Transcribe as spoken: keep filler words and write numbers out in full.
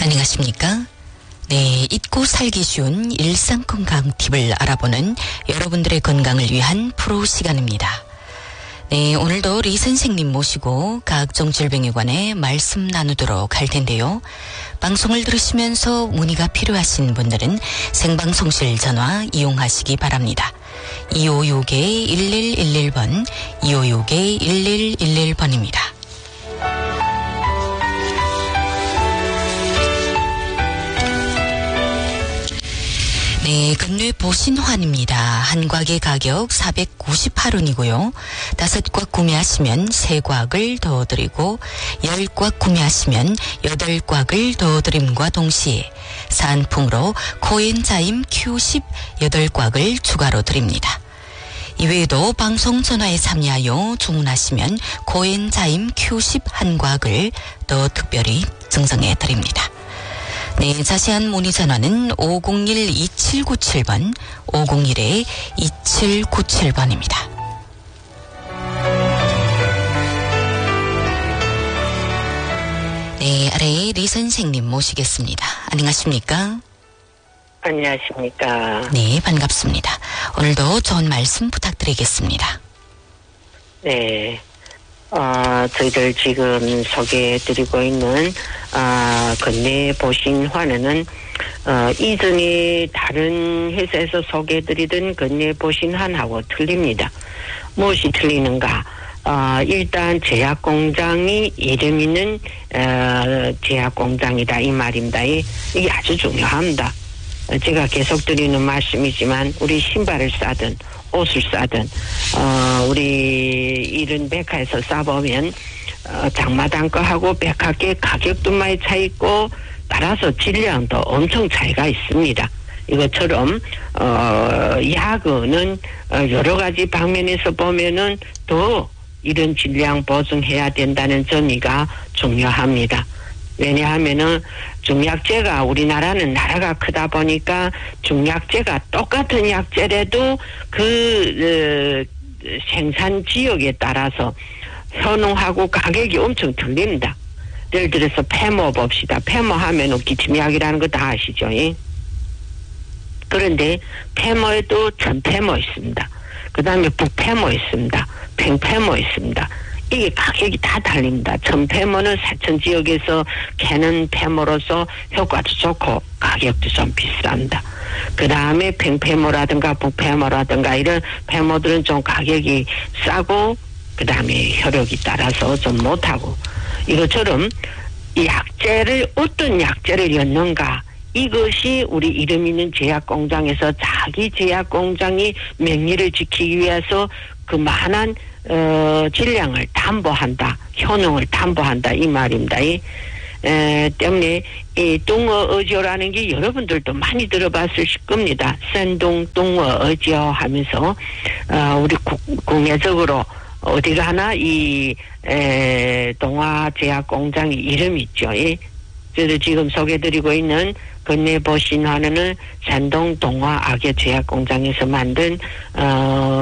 안녕하십니까? 네, 잊고 살기 쉬운 일상 건강 팁을 알아보는 여러분들의 건강을 위한 프로 시간입니다. 네, 오늘도 리 선생님 모시고 각종 질병에 관해 말씀 나누도록 할 텐데요. 방송을 들으시면서 문의가 필요하신 분들은 생방송실 전화 이용하시기 바랍니다. 이오육 일일일일 번, 이오육 일일일일 번입니다. 네, 근뇌 보신환입니다. 한 곽의 가격 사백구십팔 원이고요. 다섯 곽 구매하시면 세 곽을 더 드리고 열 곽 구매하시면 여덟 곽을 더 드림과 동시에 사은품으로 코엔자임 큐 십 여덟 곽을 추가로 드립니다. 이외에도 방송 전화에 참여하여 주문하시면 코엔자임 큐 십 한 곽을 더 특별히 증정해 드립니다. 네, 자세한 문의 전화는 오공일 이칠구칠 번, 오공일 이칠구칠 번입니다. 네, 아래에 리 선생님 모시겠습니다. 안녕하십니까? 안녕하십니까? 네, 반갑습니다. 오늘도 좋은 말씀 부탁드리겠습니다. 네. 어, 저희들 지금 소개해드리고 있는, 어, 근뇌 보신환은, 어, 이전에 다른 회사에서 소개해드리던 근뇌 보신환하고 틀립니다. 무엇이 틀리는가? 어, 일단 제약 공장이 이름 있는, 어, 제약 공장이다. 이 말입니다. 이게 아주 중요합니다. 제가 계속 드리는 말씀이지만, 우리 신발을 싸든, 옷을 싸든, 어, 우리 이런 백화에서 싸보면, 어, 장마당 거하고 백화계 가격도 많이 차 있고, 따라서 질량도 엄청 차이가 있습니다. 이것처럼, 어, 약은, 어, 여러 가지 방면에서 보면은 더 이런 질량 보증해야 된다는 점이가 중요합니다. 왜냐하면은 중약제가 우리나라는 나라가 크다 보니까 중약제가 똑같은 약제라도 그 어, 생산 지역에 따라서 현황하고 가격이 엄청 틀립니다. 예를 들어서 페모 봅시다. 페모 하면은 기침약이라는 거 다 아시죠? 예? 그런데 페모에도 전페모 있습니다. 그 다음에 북페모 있습니다. 팽페모 있습니다. 이게 가격이 다 달립니다. 전페모는 사천 지역에서 캐는 페모로서 효과도 좋고 가격도 좀 비쌉니다. 그 다음에 팽페모라든가 북페모라든가 이런 페모들은 좀 가격이 싸고 그 다음에 효력이 따라서 좀 못하고 이것처럼 약재를 어떤 약재를 였는가 이것이 우리 이름 있는 제약공장에서 자기 제약공장이 명의를 지키기 위해서 그 많은 어, 질량을 담보한다, 효능을 담보한다 이 말입니다. 이, 에, 때문에 이 동어어조라는 게 여러분들도 많이 들어봤을 겁니다. 산동 동어어조 하면서 어, 우리 국, 국내적으로 어디 가나 이 에, 동아제약공장이 이름이 있죠. 이, 그래서 지금 소개드리고 있는 근뇌 보신환은 산동 동아 악의 제약공장에서 만든 어.